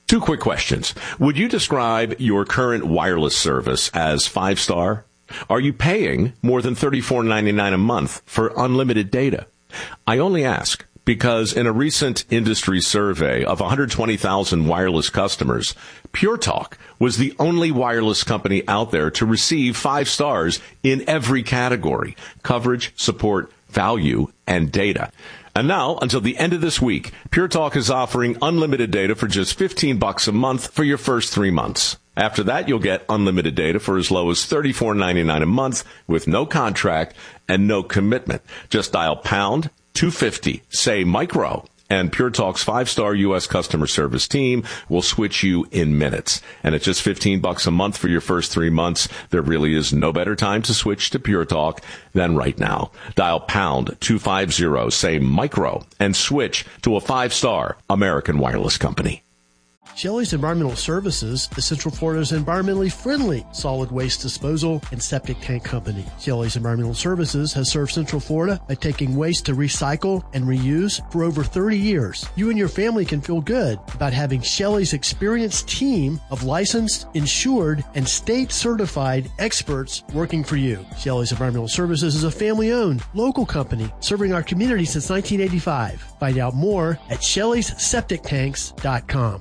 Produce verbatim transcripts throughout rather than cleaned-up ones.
Two quick questions. Would you describe your current wireless service as five-star? Are you paying more than thirty-four ninety-nine a month for unlimited data? I only ask because in a recent industry survey of one hundred twenty thousand wireless customers, Pure Talk was the only wireless company out there to receive five stars in every category: coverage, support, value, and data. And now, until the end of this week, Pure Talk is offering unlimited data for just fifteen bucks a month for your first three months. After that, you'll get unlimited data for as low as thirty-four ninety-nine a month with no contract and no commitment. Just dial pound two fifty, say micro, and Pure Talk's five-star U S customer service team will switch you in minutes. And at just fifteen bucks a month for your first three months, there really is no better time to switch to Pure Talk than right now. Dial pound two fifty, say micro, and switch to a five-star American wireless company. Shelley's Environmental Services is Central Florida's environmentally friendly solid waste disposal and septic tank company. Shelley's Environmental Services has served Central Florida by taking waste to recycle and reuse for over thirty years. You and your family can feel good about having Shelley's experienced team of licensed, insured, and state-certified experts working for you. Shelley's Environmental Services is a family-owned, local company serving our community since nineteen eighty-five. Find out more at shelleys septic tanks dot com.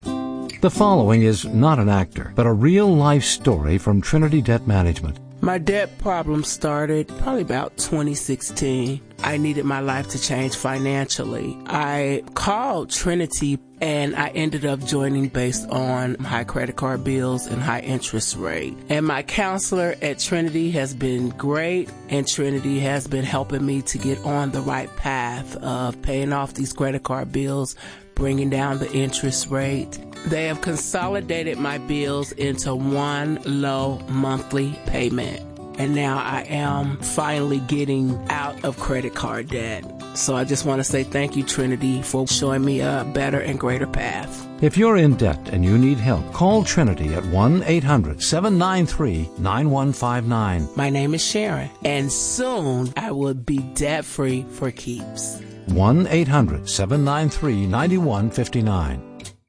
The following is not an actor, but a real-life story from Trinity Debt Management. My debt problem started probably about twenty sixteen. I needed my life to change financially. I called Trinity and I ended up joining based on high credit card bills and high interest rate. And my counselor at Trinity has been great, and Trinity has been helping me to get on the right path of paying off these credit card bills, bringing down the interest rate. They have consolidated my bills into one low monthly payment. And now I am finally getting out of credit card debt. So I just want to say thank you, Trinity, for showing me a better and greater path. If you're in debt and you need help, call Trinity at one eight hundred seven nine three nine one five nine. My name is Sharon, and soon I will be debt-free for keeps. one eight hundred seven nine three nine one five nine.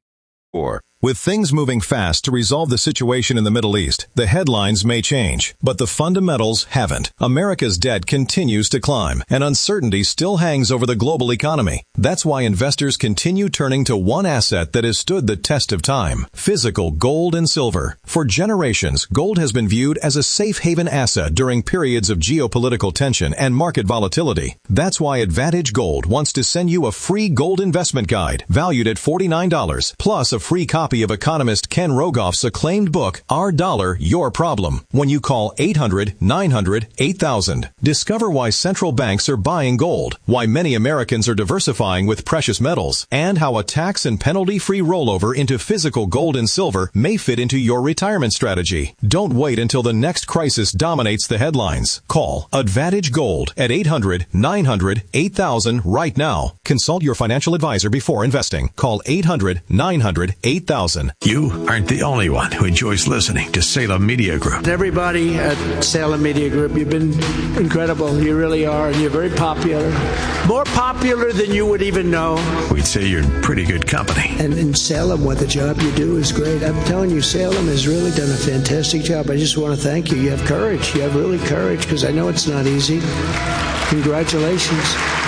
Or, with things moving fast to resolve the situation in the Middle East, the headlines may change, but the fundamentals haven't. America's debt continues to climb, and uncertainty still hangs over the global economy. That's why investors continue turning to one asset that has stood the test of time: physical gold and silver. For generations, gold has been viewed as a safe haven asset during periods of geopolitical tension and market volatility. That's why Advantage Gold wants to send you a free gold investment guide valued at forty-nine dollars, plus a free copy of economist Ken Rogoff's acclaimed book, Our Dollar, Your Problem, when you call eight hundred nine hundred eight thousand. Discover why central banks are buying gold, why many Americans are diversifying with precious metals, and how a tax and penalty-free rollover into physical gold and silver may fit into your retirement strategy. Don't wait until the next crisis dominates the headlines. Call Advantage Gold at eight hundred nine hundred eight thousand right now. Consult your financial advisor before investing. Call eight hundred nine hundred eight thousand. You aren't the only one who enjoys listening to Salem Media Group. Everybody at Salem Media Group, you've been incredible. You really are, and you're very popular. More popular than you would even know. We'd say you're in pretty good company. And in Salem, what the job you do is great. I'm telling you, Salem has really done a fantastic job. I just want to thank you. You have courage. You have really courage, because I know it's not easy. Congratulations.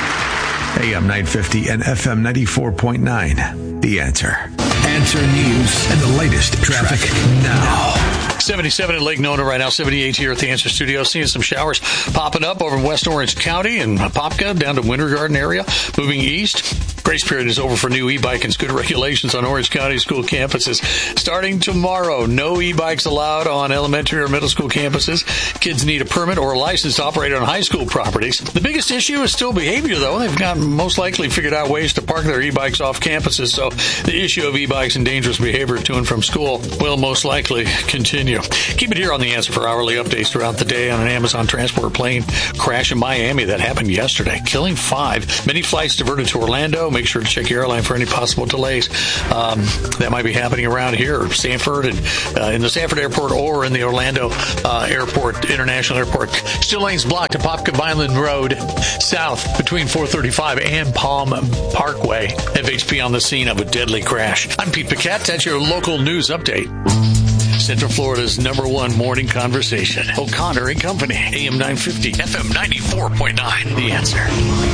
A M nine fifty and F M ninety-four point nine. The Answer. Answer News and the latest traffic, traffic now. seventy-seven in Lake Nona right now, seventy-eight here at the Answer Studio. Seeing some showers popping up over in West Orange County and Popka down to Winter Garden area. Moving east. Grace period is over for new e-bike and scooter regulations on Orange County school campuses. Starting tomorrow, no e-bikes allowed on elementary or middle school campuses. Kids need a permit or a license to operate on high school properties. The biggest issue is still behavior, though. They've got most likely figured out ways to park their e-bikes off campuses, so the issue of e-bikes and dangerous behavior to and from school will most likely continue. Keep it here on The Answer for hourly updates throughout the day on an Amazon transport plane crash in Miami that happened yesterday, killing five. Many flights diverted to Orlando. make sure to check your airline for any possible delays um, that might be happening around here, Sanford, and uh, in the Sanford Airport or in the Orlando uh, Airport, International Airport. Still lanes blocked at Popka Vineland Road south between four thirty-five and Palm Parkway. F H P on the scene of a deadly crash. I'm Pete Paquette. That's your local news update. Central Florida's number one morning conversation. O'Connor and Company. A M nine fifty, F M ninety-four point nine. The Answer.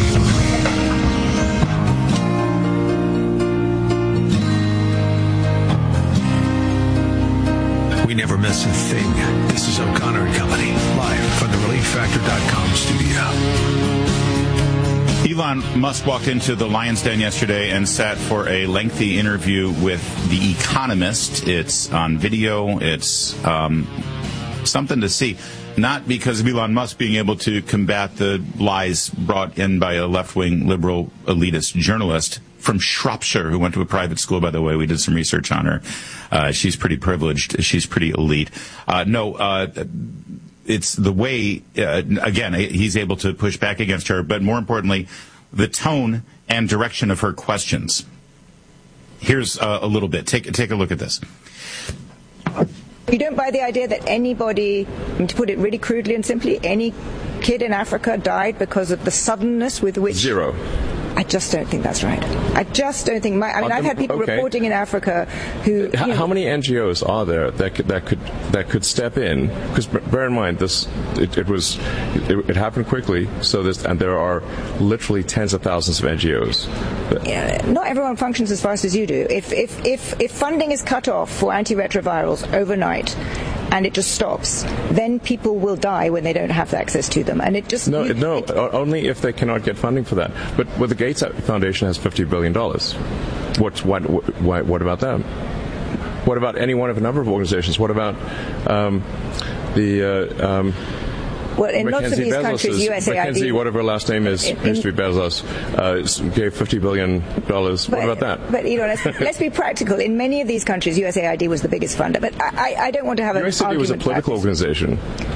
We never miss a thing. This is O'Connor and Company, live from the relief factor dot com studio. Elon Musk walked into the Lion's Den yesterday and sat for a lengthy interview with The Economist. It's on video. It's um, something to see. Not because of Elon Musk being able to combat the lies brought in by a left-wing liberal elitist journalist from Shropshire who went to a private school, by the way. We did some research on her. Uh, she's pretty privileged. She's pretty elite. Uh, no, uh, it's the way, uh, again, he's able to push back against her, but more importantly, the tone and direction of her questions. Here's uh, a little bit. Take, take a look at this. You don't buy the idea that anybody, to put it really crudely and simply, any kid in Africa died because of the suddenness with which... Zero. I just don't think that's right. I just don't think. My, I mean, I've had people okay. reporting in Africa who. H- know, how many N G Os are there that could that could that could step in? Because bear in mind, this it, it was it, it happened quickly. So this and there are literally tens of thousands of N G Os. Yeah, not everyone functions as fast as you do. If if if if funding is cut off for antiretrovirals overnight, and it just stops, then people will die when they don't have access to them. And it just no, you, no, it, only if they cannot get funding for that. But well, the Gates Foundation has fifty billion dollars. What, what, what, what about them? What about any one of a number of organizations? What about um, the... Uh, um, Well, in Mackenzie lots of these Bezos countries, U S A I D... Mackenzie, whatever her last name is, in, used to be Bezos, uh, gave fifty billion dollars. What but, about that? But, you know, let's, let's be practical. In many of these countries, U S A I D was the biggest funder. But I, I don't want to have an argument... U S A I D was a political organization.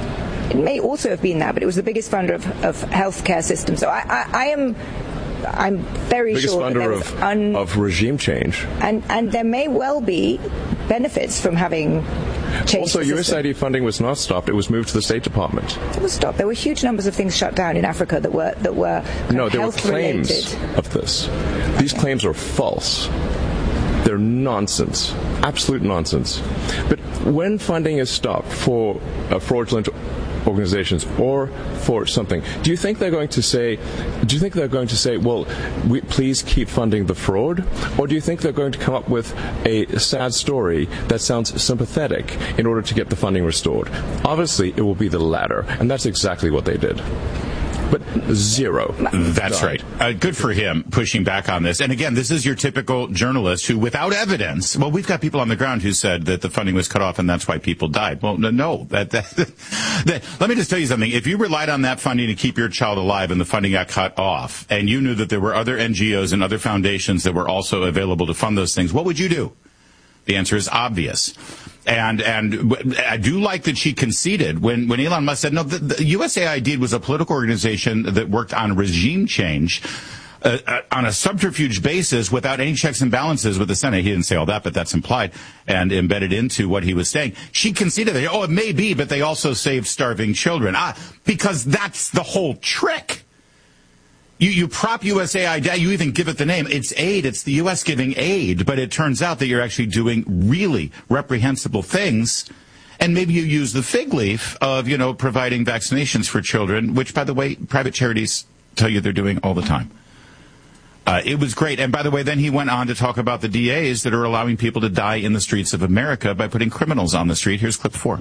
It may also have been that, but it was the biggest funder of, of healthcare systems. So I, I, I am... I'm very biggest sure funder that of, un- of regime change. And, and there may well be benefits from having... Also, U S A I D funding was not stopped; it was moved to the State Department. It was stopped. There were huge numbers of things shut down in Africa that were that were no, there were claims related. of this. These claims are false. They're nonsense, absolute nonsense. But when funding is stopped for uh, fraudulent organizations or for something, do you think they're going to say, do you think they're going to say, well, we, please keep funding the fraud? Or do you think they're going to come up with a sad story that sounds sympathetic in order to get the funding restored? Obviously, it will be the latter, and that's exactly what they did. But zero. That's right. Uh, good for him pushing back on this. And again, this is your typical journalist who, without evidence, well, we've got people on the ground who said that the funding was cut off and that's why people died. Well, no. That, that, that, let me just tell you something. If you relied on that funding to keep your child alive and the funding got cut off, and you knew that there were other N G Os and other foundations that were also available to fund those things, what would you do? The answer is obvious. And and I do like that she conceded when, when Elon Musk said, no, the, the U S A I D was a political organization that worked on regime change uh, uh, on a subterfuge basis without any checks and balances with the Senate. He didn't say all that, but that's implied and embedded into what he was saying. She conceded that, oh, it may be, but they also saved starving children. Ah, because that's the whole trick. You, you prop U S A I D, you even give it the name. It's aid. It's the U S giving aid. But it turns out that you're actually doing really reprehensible things. And maybe you use the fig leaf of, you know, providing vaccinations for children, which, by the way, private charities tell you they're doing all the time. Uh, it was great. And by the way, then he went on to talk about the D As that are allowing people to die in the streets of America by putting criminals on the street. Here's clip four.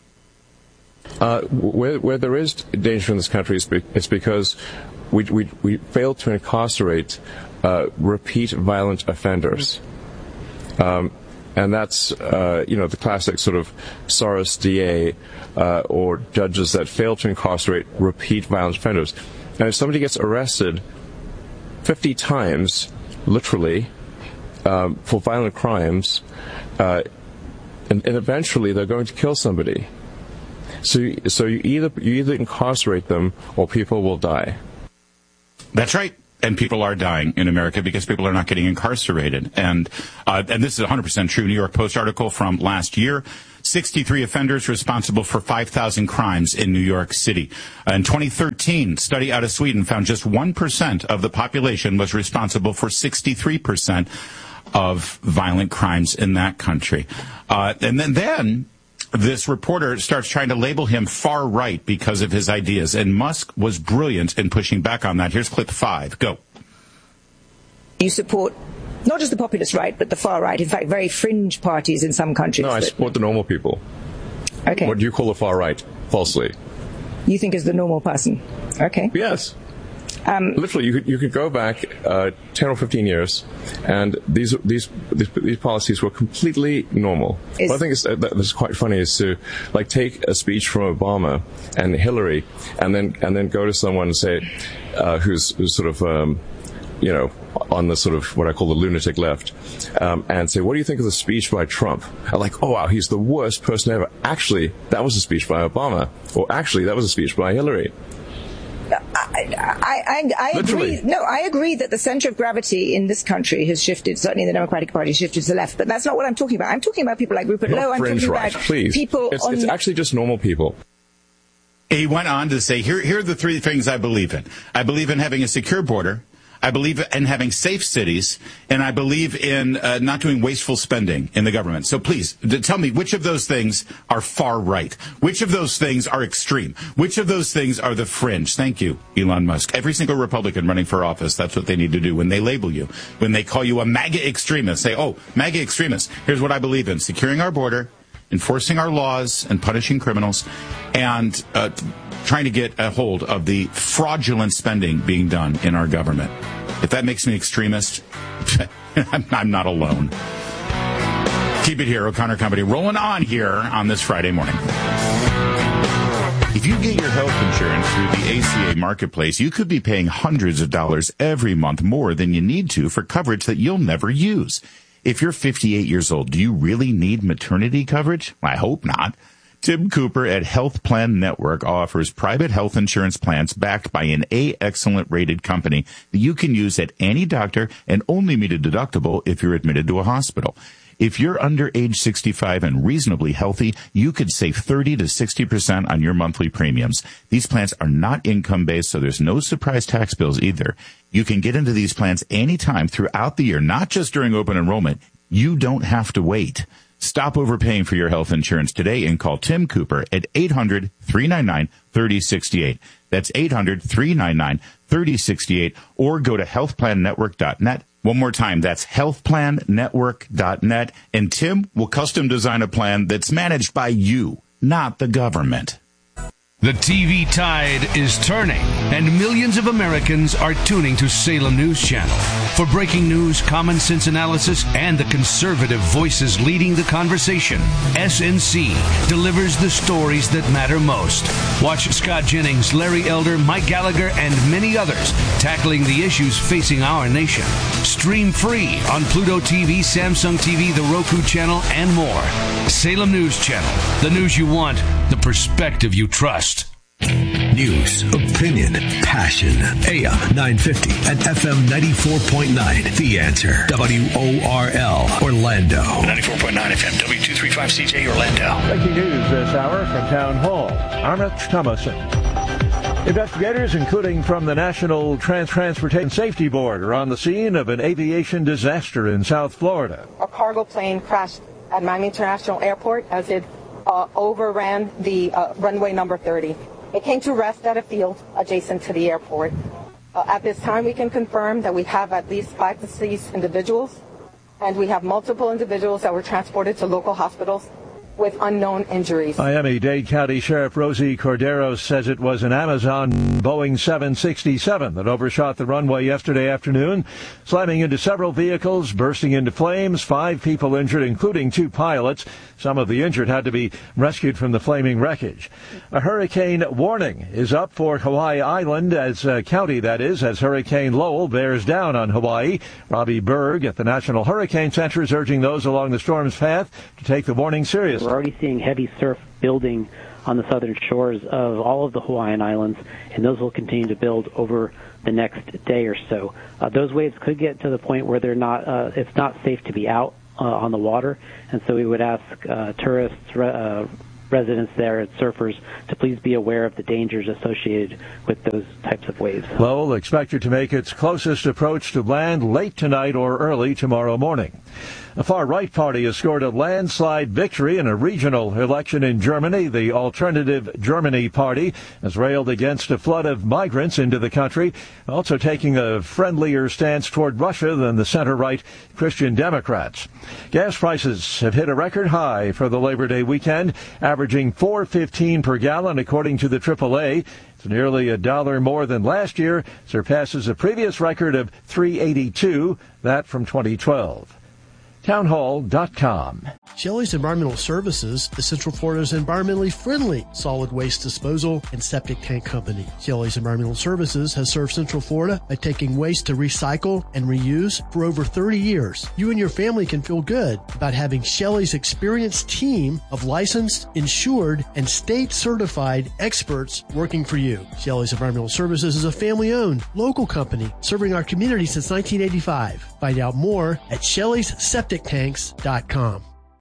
Uh, where, where there is danger in this country, it's because we, we, we fail to incarcerate uh, repeat violent offenders. Um, and that's, uh, you know, the classic sort of Soros D A uh, or judges that fail to incarcerate repeat violent offenders. And if somebody gets arrested fifty times, literally, um, for violent crimes, uh, and, and eventually they're going to kill somebody. So, you, so you either you either incarcerate them or people will die. That's right. And people are dying in America because people are not getting incarcerated. And uh, and this is one hundred percent true. New York Post article from last year. sixty-three offenders responsible for five thousand crimes in New York City. Uh, in twenty thirteen, study out of Sweden found just one percent of the population was responsible for sixty-three percent of violent crimes in that country. Uh, and then, then this reporter starts trying to label him far right because of his ideas. And Musk was brilliant in pushing back on that. Here's clip five. Go. You support not just the populist right, but the far right. In fact, very fringe parties in some countries. No, I support the normal people. Okay. What do you call the far right? Falsely. You think as the normal person? Okay. Yes. Um, Literally, you could you could go back uh, ten or fifteen years, and these these these, these policies were completely normal. What I think is uh, that is quite funny is to like take a speech from Obama and Hillary, and then and then go to someone and say uh, who's, who's sort of um, you know on the sort of what I call the lunatic left, um, and say, what do you think of the speech by Trump? I'm like, oh wow, he's the worst person ever. Actually, that was a speech by Obama, or actually that was a speech by Hillary. I, I, I, I agree. No, I agree that the center of gravity in this country has shifted. Certainly, the Democratic Party has shifted to the left. But that's not what I'm talking about. I'm talking about people like Rupert Not Lowe. I'm fringe talking right, about please. people. It's, on it's actually just normal people. He went on to say, here, here are the three things I believe in. I believe in having a secure border. I believe in having safe cities, and I believe in uh, not doing wasteful spending in the government. So please, d- tell me, which of those things are far right? Which of those things are extreme? Which of those things are the fringe? Thank you, Elon Musk. Every single Republican running for office, that's what they need to do. When they label you, when they call you a MAGA extremist, say, oh, MAGA extremist, here's what I believe in. Securing our border, enforcing our laws, and punishing criminals, and uh, trying to get a hold of the fraudulent spending being done in our government. If that makes me extremist, I'm, I'm not alone. Keep it here, O'Connor Company, rolling on here on this Friday morning. If you get your health insurance through the A C A Marketplace, you could be paying hundreds of dollars every month more than you need to for coverage that you'll never use. If you're fifty-eight years old, do you really need maternity coverage? I hope not. Tim Cooper at Health Plan Network offers private health insurance plans backed by an A Excellent rated company that you can use at any doctor and only meet a deductible if you're admitted to a hospital. If you're under age sixty-five and reasonably healthy, you could save thirty to sixty percent on your monthly premiums. These plans are not income-based, so there's no surprise tax bills either. You can get into these plans anytime throughout the year, not just during open enrollment. You don't have to wait. Stop overpaying for your health insurance today and call Tim Cooper at eight hundred, three nine nine, three oh six eight. That's eight hundred, three nine nine, three oh six eight, or go to health plan network dot net. One more time, that's health plan network dot net, and Tim will custom design a plan that's managed by you, not the government. The T V tide is turning, and millions of Americans are tuning to Salem News Channel for breaking news, common sense analysis, and the conservative voices leading the conversation. S N C delivers the stories that matter most. Watch Scott Jennings, Larry Elder, Mike Gallagher, and many others tackling the issues facing our nation. Stream free on Pluto T V, Samsung T V, the Roku channel, and more. Salem News Channel, the news you want, the perspective you trust. News, opinion, passion. A M nine fifty and F M ninety-four point nine. The Answer. W O R L, Orlando. ninety-four point nine F M, W two thirty-five C J, Orlando. Breaking news this hour from Town Hall. Arnett Thomason. Investigators, including from the National Trans- Transportation Safety Board, are on the scene of an aviation disaster in South Florida. A cargo plane crashed at Miami International Airport as it uh, overran the uh, runway number thirty. It came to rest at a field adjacent to the airport. Uh, at this time, we can confirm that we have at least five deceased individuals, and we have multiple individuals that were transported to local hospitals with unknown injuries. Miami-Dade County Sheriff Rosie Cordero says it was an Amazon Boeing seven sixty-seven that overshot the runway yesterday afternoon, slamming into several vehicles, bursting into flames, five people injured, including two pilots. Some of the injured had to be rescued from the flaming wreckage. A hurricane warning is up for Hawaii Island, as uh, county that is, as Hurricane Lowell bears down on Hawaii. Robbie Berg at the National Hurricane Center is urging those along the storm's path to take the warning seriously. We're already seeing heavy surf building on the southern shores of all of the Hawaiian Islands, and those will continue to build over the next day or so. Uh, those waves could get to the point where they're not. Uh, it's not safe to be out uh, on the water, and so we would ask uh, tourists, uh, residents there, and surfers to please be aware of the dangers associated with those types of waves. Lowell expected to make its closest approach to land late tonight or early tomorrow morning. The far-right party has scored a landslide victory in a regional election in Germany. The Alternative Germany Party has railed against a flood of migrants into the country, also taking a friendlier stance toward Russia than the center-right Christian Democrats. Gas prices have hit a record high for the Labor Day weekend, averaging four fifteen per gallon, according to the triple A. It's nearly a dollar more than last year, surpasses a previous record of three eighty-two, that from twenty twelve. townhall dot com. Shelley's Environmental Services is Central Florida's environmentally friendly solid waste disposal and septic tank company. Shelley's Environmental Services has served Central Florida by taking waste to recycle and reuse for over thirty years. You and your family can feel good about having Shelley's experienced team of licensed, insured, and state-certified experts working for you. Shelley's Environmental Services is a family-owned, local company serving our community since nineteen eighty-five. Find out more at shelleys septic tanks dot com.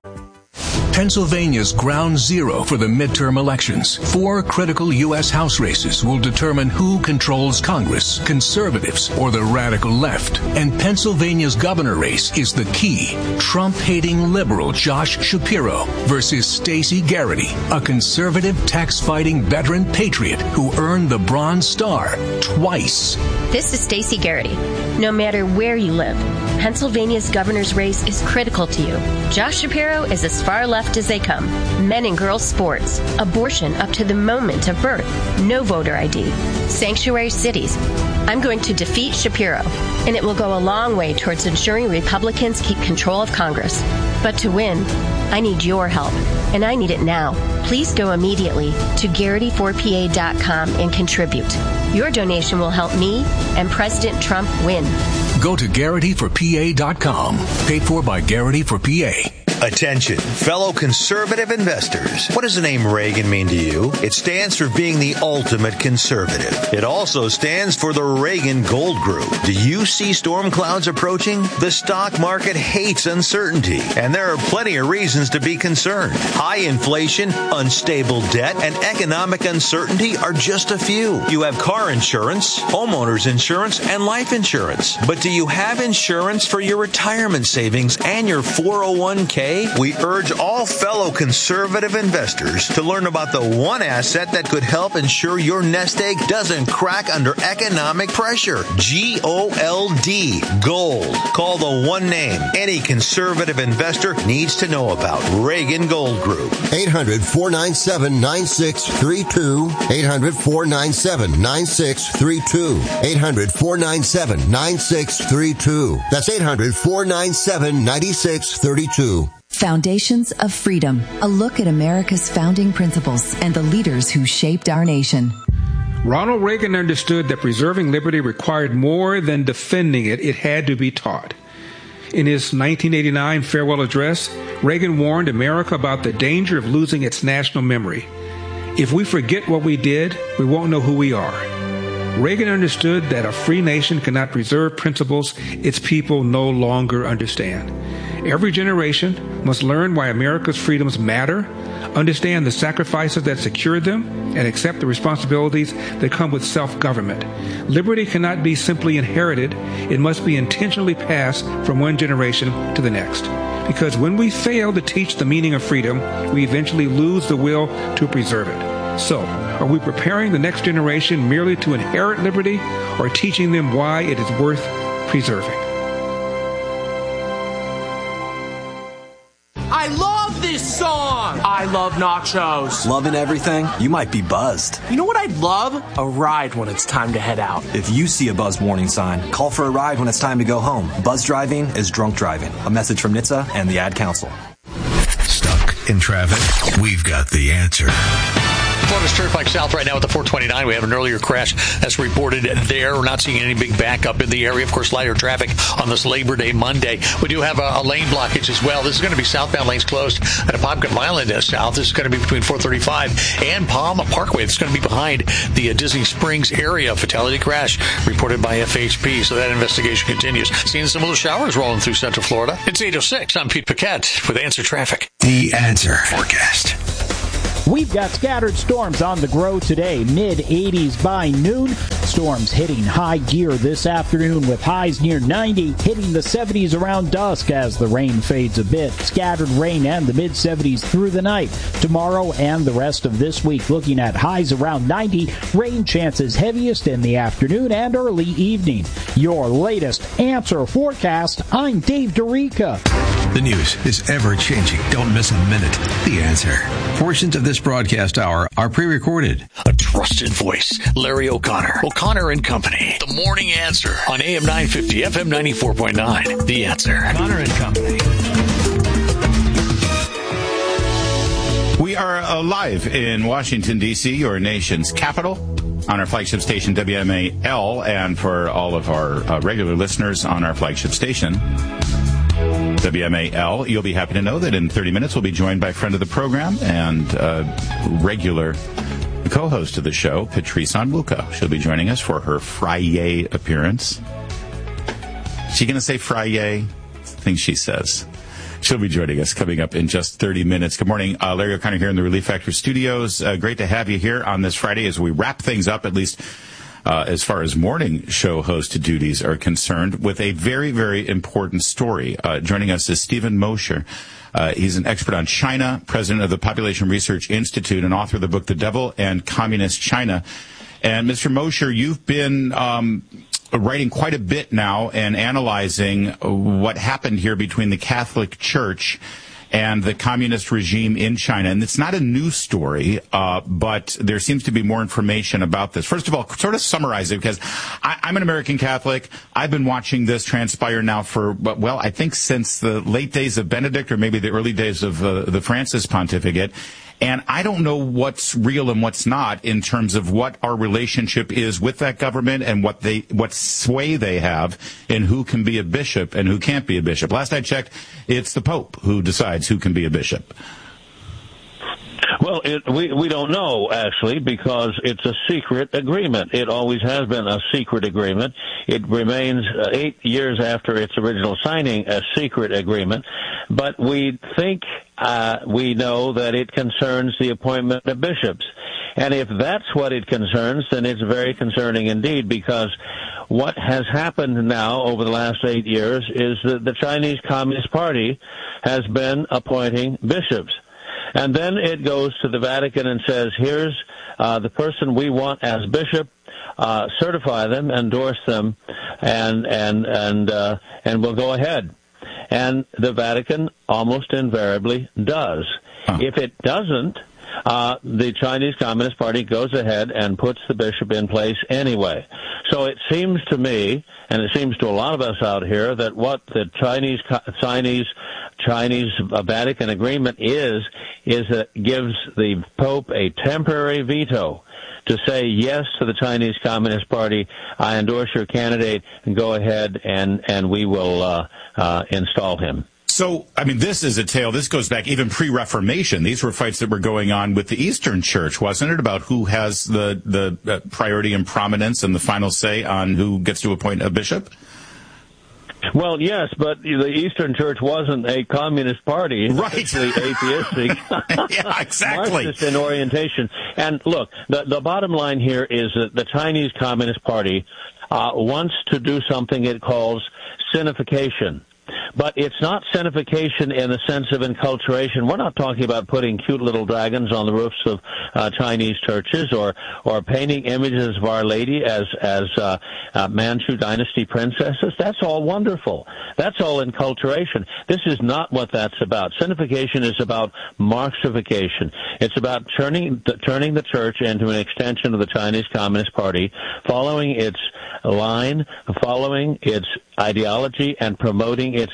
Pennsylvania's ground zero for the midterm elections. Four critical U S House races will determine who controls Congress, conservatives or the radical left. And Pennsylvania's governor race is the key. Trump-hating liberal Josh Shapiro versus Stacey Garrity, a conservative tax-fighting veteran patriot who earned the Bronze Star twice. This is Stacey Garrity. No matter where you live, Pennsylvania's governor's race is critical to you. Josh Shapiro is as far left as they come. Men and girls sports, abortion up to the moment of birth, no voter I D, sanctuary cities. I'm going to defeat Shapiro, and it will go a long way towards ensuring Republicans keep control of Congress. But to win, I need your help, and I need it now. Please go immediately to Garrity four P A dot com and contribute. Your donation will help me and President Trump win. Go to Garrity four P A dot com. Paid for by Garrity four P A. Attention, fellow conservative investors. What does the name Reagan mean to you? It stands for being the ultimate conservative. It also stands for the Reagan Gold Group. Do you see storm clouds approaching? The stock market hates uncertainty, and there are plenty of reasons to be concerned. High inflation, unstable debt, and economic uncertainty are just a few. You have car insurance, homeowners insurance, and life insurance. But do you have insurance for your retirement savings and your four oh one k? We urge all fellow conservative investors to learn about the one asset that could help ensure your nest egg doesn't crack under economic pressure. G O L D, gold. Call the one name any conservative investor needs to know about. Reagan Gold Group. eight hundred, four nine seven, nine six three two. eight hundred, four nine seven, nine six three two. eight hundred, four nine seven, nine six three two. That's eight hundred, four nine seven, nine six three two. Foundations of Freedom, a look at America's founding principles and the leaders who shaped our nation. Ronald Reagan understood that preserving liberty required more than defending it. It had to be taught. In his nineteen eighty-nine farewell address, Reagan warned America about the danger of losing its national memory. If we forget what we did, we won't know who we are. Reagan understood that a free nation cannot preserve principles its people no longer understand. Every generation must learn why America's freedoms matter, understand the sacrifices that secured them, and accept the responsibilities that come with self-government. Liberty cannot be simply inherited. It must be intentionally passed from one generation to the next. Because when we fail to teach the meaning of freedom, we eventually lose the will to preserve it. So, are we preparing the next generation merely to inherit liberty, or teaching them why it is worth preserving? I love this song! I love nachos. Loving everything? You might be buzzed. You know what I'd love? A ride when it's time to head out. If you see a buzz warning sign, call for a ride when it's time to go home. Buzz driving is drunk driving. A message from N H T S A and the Ad Council. Stuck in traffic? We've got the answer. Florida's Turnpike South right now at the four twenty-nine. We have an earlier crash that's reported there. We're not seeing any big backup in the area. Of course, lighter traffic on this Labor Day Monday. We do have a, a lane blockage as well. This is going to be southbound lanes closed at Apopka Milan South. This is going to be between four thirty-five and Palm Parkway. It's going to be behind the uh, Disney Springs area. Fatality crash reported by F H P. So that investigation continues. Seeing some little showers rolling through Central Florida. It's eight oh six. I'm Pete Paquette with Answer Traffic. The Answer Forecast. We've got scattered storms on the grow today, mid eighties by noon. Storms hitting high gear this afternoon with highs near ninety, hitting the seventies around dusk as the rain fades a bit. Scattered rain and the mid seventies through the night. Tomorrow and the rest of this week looking at highs around ninety, rain chances heaviest in the afternoon and early evening. Your latest Answer Forecast, I'm Dave Dorica. The news is ever-changing. Don't miss a minute. The Answer. Portions of this broadcast hour are pre-recorded. A trusted voice, Larry O'Connor. O'Connor and Company. The Morning Answer on A M nine fifty, F M ninety-four point nine. The Answer. O'Connor and Company. We are uh, live in Washington, D C, your nation's capital, on our flagship station, W M A L, and for all of our uh, regular listeners on our flagship station, W M A L. You'll be happy to know that in thirty minutes we'll be joined by friend of the program and uh, regular co-host of the show, Patrice Onwuka. She'll be joining us for her Friday appearance. Is she going to say Friday? I think she says. She'll be joining us coming up in just thirty minutes. Good morning. Uh, Larry O'Connor here in the Relief Factor studios. Uh, great to have you here on this Friday as we wrap things up, at least Uh, as far as morning show host duties are concerned, with a very, very important story. Uh, joining us is Stephen Mosher. Uh, he's an expert on China, president of the Population Research Institute, and author of the book The Devil and Communist China. And Mister Mosher, you've been um, writing quite a bit now and analyzing what happened here between the Catholic Church and the communist regime in China. And it's not a news story, uh, but there seems to be more information about this. First of all, sort of summarize it, because I, I'm an American Catholic. I've been watching this transpire now for, well, I think since the late days of Benedict, or maybe the early days of uh, the Francis pontificate. And I don't know what's real and what's not in terms of what our relationship is with that government and what they, what sway they have in who can be a bishop and who can't be a bishop. Last I checked, it's the Pope who decides who can be a bishop. Well, it, we we don't know, actually, because it's a secret agreement. It always has been a secret agreement. It remains uh, eight years after its original signing a secret agreement. But we think uh, we know that it concerns the appointment of bishops. And if that's what it concerns, then it's very concerning indeed, because what has happened now over the last eight years is that the Chinese Communist Party has been appointing bishops. And then it goes to the Vatican and says, here's uh, the person we want as bishop, uh, certify them, endorse them, and and and uh, and we'll go ahead. And the Vatican almost invariably does. Huh. If it doesn't, uh, the Chinese Communist Party goes ahead and puts the bishop in place anyway. So it seems to me, and it seems to a lot of us out here, that what the Chinese Chinese Chinese Vatican agreement is, is that it gives the Pope a temporary veto to say yes to the Chinese Communist Party. I endorse your candidate, and go ahead and, and we will uh, uh, install him. So, I mean, this is a tale. This goes back even pre-Reformation. These were fights that were going on with the Eastern Church, wasn't it, about who has the, the uh, priority and prominence and the final say on who gets to appoint a bishop? Well, yes, but the Eastern Church wasn't a communist party. Right. It's actually atheistic. Yeah, exactly. Marxist in orientation. And look, the, the bottom line here is that the Chinese Communist Party uh, wants to do something it calls sinification. But it's not sinification in the sense of enculturation. We're not talking about putting cute little dragons on the roofs of uh, Chinese churches, or or painting images of Our Lady as as uh, uh, Manchu dynasty princesses. That's all wonderful. That's all enculturation. This is not what that's about. Sinification is about Marxification. It's about turning the, turning the church into an extension of the Chinese Communist Party, following its line, following its ideology, and promoting its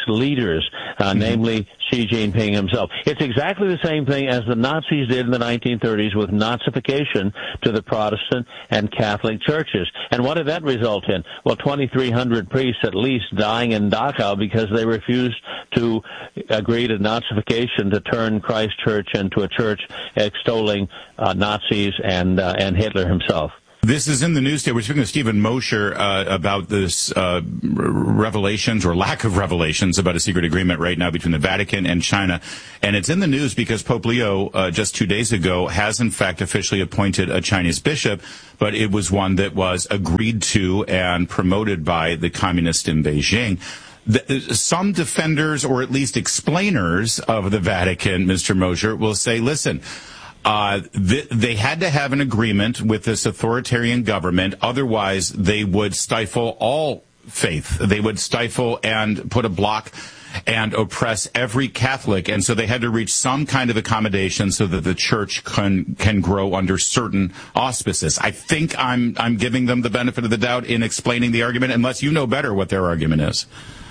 leaders, uh, mm-hmm. namely Xi Jinping himself. It's exactly the same thing as the Nazis did in the nineteen thirties with Nazification to the Protestant and Catholic churches. And what did that result in? Well, twenty-three hundred priests at least dying in Dachau because they refused to agree to Nazification, to turn Christ Church into a church extolling uh, Nazis and uh, and Hitler himself. This is in the news today. We're speaking with Stephen Mosher uh, about this uh, revelations or lack of revelations about a secret agreement right now between the Vatican and China. And it's in the news because Pope Leo, uh, just two days ago, has in fact officially appointed a Chinese bishop, but it was one that was agreed to and promoted by the communists in Beijing. The, some defenders, or at least explainers of the Vatican, Mister Mosher, will say, listen, Uh, th- they had to have an agreement with this authoritarian government. Otherwise, they would stifle all faith. They would stifle and put a block and oppress every Catholic. And so they had to reach some kind of accommodation so that the church can can grow under certain auspices. I think I'm I'm giving them the benefit of the doubt in explaining the argument, unless you know better what their argument is.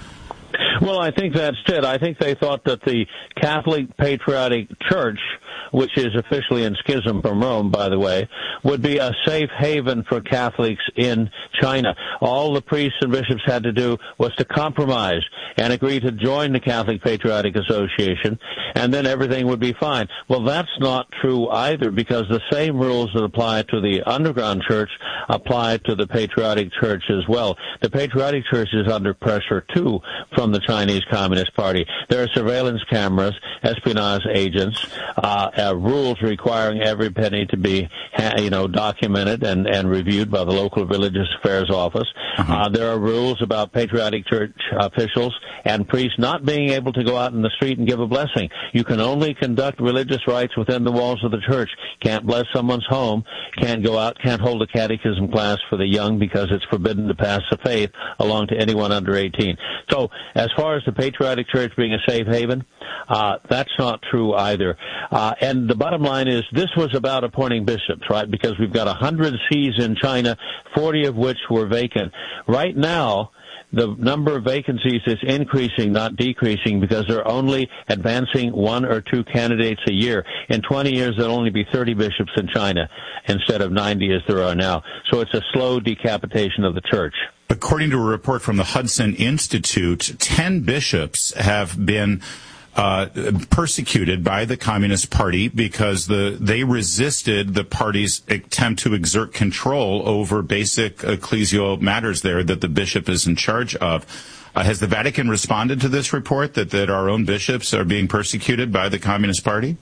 Well, I think that's it. I think they thought that the Catholic Patriotic Church, which is officially in schism from Rome, by the way, would be a safe haven for Catholics in China. All the priests and bishops had to do was to compromise and agree to join the Catholic Patriotic Association, and then everything would be fine. Well, that's not true either, because the same rules that apply to the underground church apply to the Patriotic Church as well. The Patriotic Church is under pressure, too, from the Chinese Communist Party. There are surveillance cameras, espionage agents, uh, uh, rules requiring every penny to be, you know, documented and, and reviewed by the local religious affairs office. Uh-huh. Uh, there are rules about patriotic church officials and priests not being able to go out in the street and give a blessing. You can only conduct religious rites within the walls of the church. Can't bless someone's home, can't go out, can't hold a catechism class for the young because it's forbidden to pass the faith along to anyone under eighteen. So, as far as the Patriotic Church being a safe haven, uh, that's not true either. Uh, and the bottom line is this was about appointing bishops, right? Because we've got one hundred sees in China, forty of which were vacant. Right now, the number of vacancies is increasing, not decreasing, because they're only advancing one or two candidates a year. In twenty years, there'll only be thirty bishops in China instead of ninety as there are now. So it's a slow decapitation of the church. According to a report from the Hudson Institute, ten bishops have been uh, persecuted by the Communist Party because the they resisted the party's attempt to exert control over basic ecclesial matters there that the bishop is in charge of. Uh, has the Vatican responded to this report that, that our own bishops are being persecuted by the Communist Party?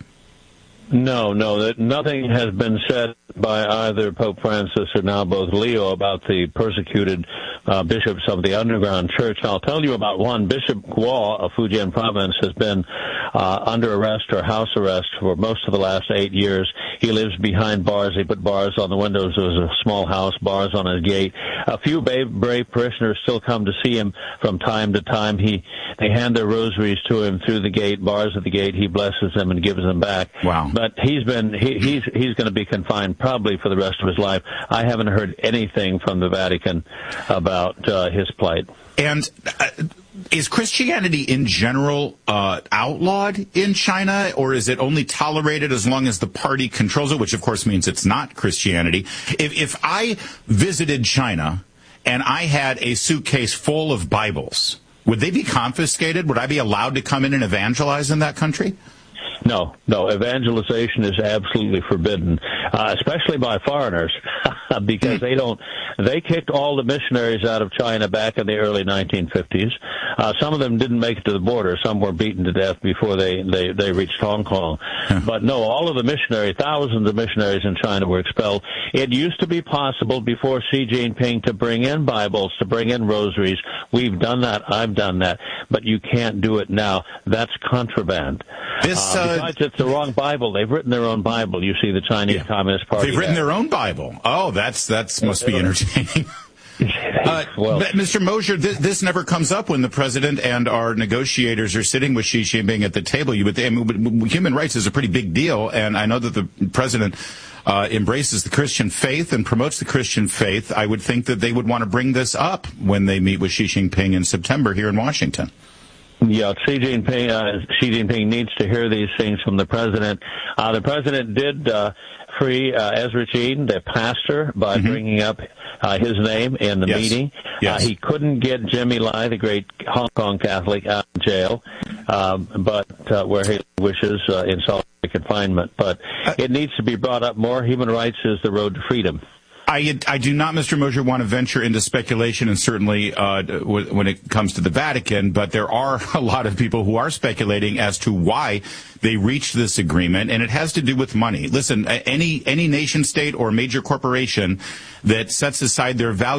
No, no, that nothing has been said by either Pope Francis or now both Leo about the persecuted uh, bishops of the underground church. I'll tell you about one. Bishop Guo of Fujian province has been uh, under arrest or house arrest for most of the last eight years. He lives behind bars. They put bars on the windows. There was a small house, bars on his gate. A few brave, brave parishioners still come to see him from time to time. He, they hand their rosaries to him through the gate, bars at the gate. He blesses them and gives them back. Wow. But he's been he, he's he's going to be confined probably for the rest of his life. I haven't heard anything from the Vatican about uh, his plight. And uh, is Christianity in general uh, outlawed in China, or is it only tolerated as long as the party controls it, which of course means it's not Christianity? If, if I visited China and I had a suitcase full of Bibles, would they be confiscated? Would I be allowed to come in and evangelize in that country? No, no, evangelization is absolutely forbidden, uh, especially by foreigners, because they don't, they kicked all the missionaries out of China back in the early nineteen fifties. Uh, some of them didn't make it to the border. Some were beaten to death before they, they, they reached Hong Kong. But no, all of the missionaries, thousands of missionaries in China were expelled. It used to be possible before Xi Jinping to bring in Bibles, to bring in rosaries. We've done that. I've done that. But you can't do it now. That's contraband. This, uh, Besides, it's the wrong Bible. They've written their own Bible. You see, the Chinese yeah. Communist Party. They've written has. their own Bible. Oh, that's that's must be entertaining. Uh, well, Mister Mosher, this, this never comes up when the president and our negotiators are sitting with Xi Jinping at the table. You would, I mean, human rights is a pretty big deal, and I know that the president uh, embraces the Christian faith and promotes the Christian faith. I would think that they would want to bring this up when they meet with Xi Jinping in September here in Washington. Yeah, Xi Jinping, uh, Xi Jinping needs to hear these things from the president. Uh, the president did uh, free uh, Ezra Jean, the pastor, by mm-hmm. bringing up uh, his name in the yes. meeting. Yes. Uh, he couldn't get Jimmy Lai, the great Hong Kong Catholic, out of jail, um, but uh, where he wishes uh, in solitary confinement. But uh, it needs to be brought up more. Human rights is the road to freedom. I, I do not, Mister Mosher, want to venture into speculation, and certainly uh, w- when it comes to the Vatican, but there are a lot of people who are speculating as to why they reached this agreement, and it has to do with money. Listen, any any nation state or major corporation that sets aside their value